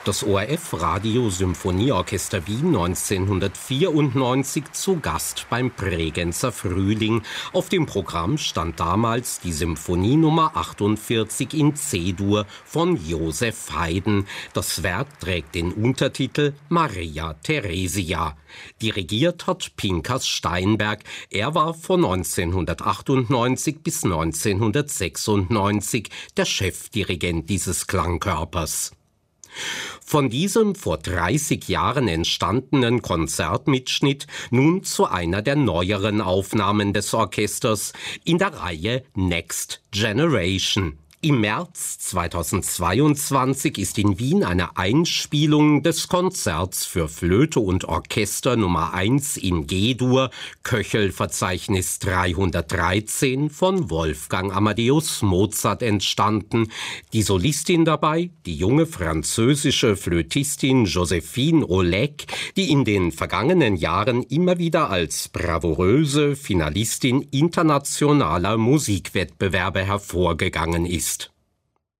Das ORF-Radio Symphonieorchester Wien 1994 zu Gast beim Bregenzer Frühling. Auf dem Programm stand damals die Symphonie Nummer 48 in C-Dur von Joseph Haydn. Das Werk trägt den Untertitel Maria Theresia. Dirigiert hat Pinkas Steinberg. Er war von 1998 bis 1996 der Chefdirigent dieses Klangkörpers. Von diesem vor 30 Jahren entstandenen Konzertmitschnitt nun zu einer der neueren Aufnahmen des Orchesters in der Reihe Next Generation. Im März 2022 ist in Wien eine Einspielung des Konzerts für Flöte und Orchester Nummer 1 in G-Dur, Köchel-Verzeichnis 313 von Wolfgang Amadeus Mozart entstanden. Die Solistin dabei, die junge französische Flötistin Joséphine Oleg, die in den vergangenen Jahren immer wieder als bravouröse Finalistin internationaler Musikwettbewerbe hervorgegangen ist.